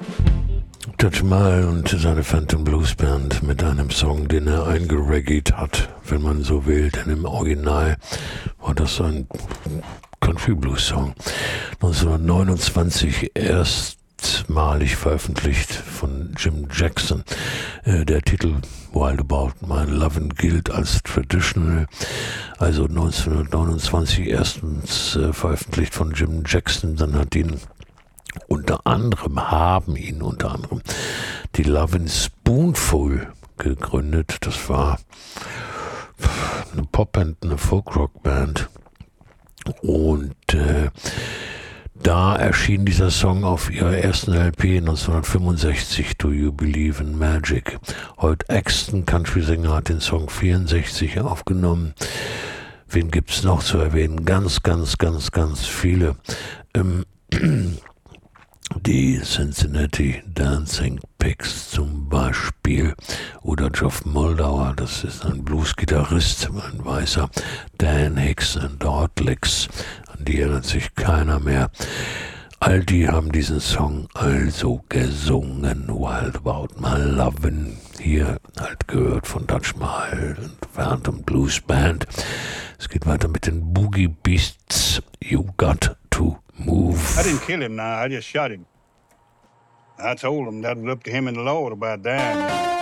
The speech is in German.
Taj Mahal und seine Phantom Blues Band mit einem Song, den er eingereggaet hat, wenn man so will, denn im Original war das ein Country Blues Song. 1929 erstmalig veröffentlicht von Jim Jackson. Der Titel Wild About My Lovin' gilt als Traditional, also 1929 erstens veröffentlicht von Jim Jackson, dann haben ihn unter anderem die Lovin' Spoonful gegründet. Das war eine Popband, eine Folk-Rock-Band. Und da erschien dieser Song auf ihrer ersten LP 1965, Do You Believe in Magic? Hoyt Axton, Country-Sänger, hat den Song 64 aufgenommen. Wen gibt's noch zu erwähnen? Ganz viele. Die Cincinnati Dancing Pigs zum Beispiel oder Geoff Moldauer, das ist ein Blues-Gitarrist, ein Weißer, Dan Hicks and the Hot Licks, an die erinnert sich keiner mehr. All die haben diesen Song also gesungen, Wild About My Lovin', hier halt gehört von Taj Mahal und Phantom Blues Band. Es geht weiter mit den Boogie Beasts, You Got to Move. I didn't kill him now, I just shot him. I told him that was up to him and the Lord about that.